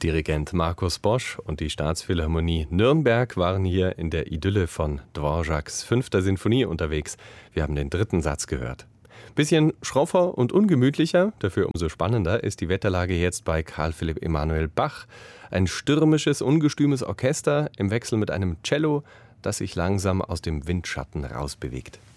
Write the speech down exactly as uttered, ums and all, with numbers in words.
Dirigent Markus Bosch und die Staatsphilharmonie Nürnberg waren hier in der Idylle von Dvořáks fünfter Sinfonie unterwegs. Wir haben den dritten Satz gehört. Bisschen schroffer und ungemütlicher, dafür umso spannender ist die Wetterlage jetzt bei Carl Philipp Emanuel Bach. Ein stürmisches, ungestümes Orchester im Wechsel mit einem Cello, das sich langsam aus dem Windschatten rausbewegt.